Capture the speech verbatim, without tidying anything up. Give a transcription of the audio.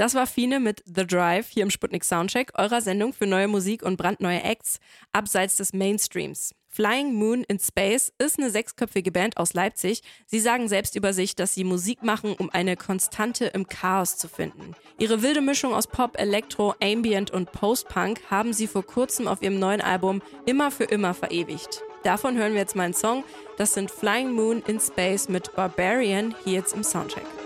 Das war Fine mit The Drive hier im Sputnik Soundcheck, eurer Sendung für neue Musik und brandneue Acts abseits des Mainstreams. Flying Moon in Space ist eine sechsköpfige Band aus Leipzig. Sie sagen selbst über sich, dass sie Musik machen, um eine Konstante im Chaos zu finden. Ihre wilde Mischung aus Pop, Elektro, Ambient und Post-Punk haben sie vor kurzem auf ihrem neuen Album Immer für immer verewigt. Davon hören wir jetzt mal einen Song. Das sind Flying Moon in Space mit Barbarian hier jetzt im Soundcheck.